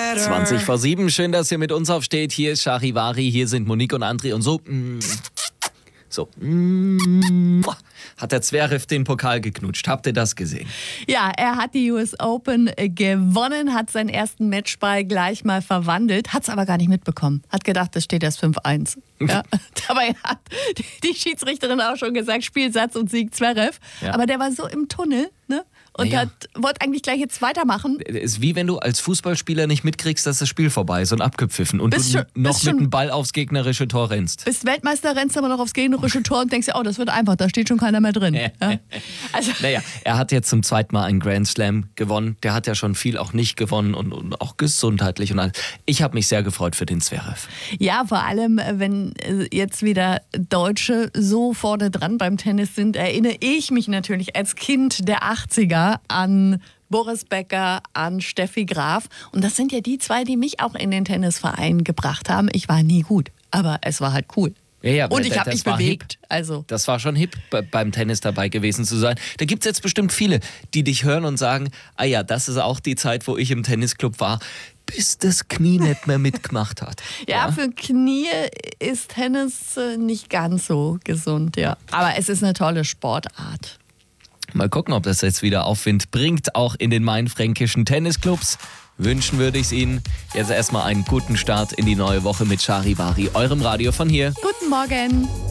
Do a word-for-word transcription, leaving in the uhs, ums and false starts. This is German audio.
zwanzig vor sieben, schön, dass ihr mit uns aufsteht. Hier ist Charivari, hier sind Monique und André und so. Mm, so. Mm, hat der Zverev den Pokal geknutscht. Habt ihr das gesehen? Ja, er hat die U S Open gewonnen, hat seinen ersten Matchball gleich mal verwandelt, hat es aber gar nicht mitbekommen. Hat gedacht, es steht erst fünf eins. Ja. Dabei hat die Schiedsrichterin auch schon gesagt, Spielsatz und Sieg Zverev. Ja. Aber der war so im Tunnel, ne? Und naja. hat, wollte eigentlich gleich jetzt weitermachen. Es ist wie wenn du als Fußballspieler nicht mitkriegst, dass das Spiel vorbei ist und abgepfiffen und bist du schon, noch mit schon, dem Ball aufs gegnerische Tor rennst. Bist Weltmeister, rennst aber noch aufs gegnerische Tor und denkst dir, oh, das wird einfach, da steht schon keiner mehr drin. Ja? Also. Naja, er hat jetzt zum zweiten Mal einen Grand Slam gewonnen. Der hat ja schon viel auch nicht gewonnen und, und auch gesundheitlich und alles. Ich habe mich sehr gefreut für den Zverev. Ja, vor allem, wenn jetzt wieder Deutsche so vorne dran beim Tennis sind, erinnere ich mich natürlich als Kind der achtziger an Boris Becker, an Steffi Graf. Und das sind ja die zwei, die mich auch in den Tennisverein gebracht haben. Ich war nie gut, aber es war halt cool. Ja, ja, und ich habe mich bewegt. Hip. Also. Das war schon hip, beim Tennis dabei gewesen zu sein. Da gibt es jetzt bestimmt viele, die dich hören und sagen, ah ja, das ist auch die Zeit, wo ich im Tennisclub war, bis das Knie nicht mehr mitgemacht hat. ja, ja, für Knie ist Tennis nicht ganz so gesund, ja. Aber es ist eine tolle Sportart. Mal gucken, ob das jetzt wieder Aufwind bringt, auch in den mainfränkischen Tennisclubs. Wünschen würde ich es Ihnen. Jetzt erstmal einen guten Start in die neue Woche mit Charivari, eurem Radio von hier. Guten Morgen.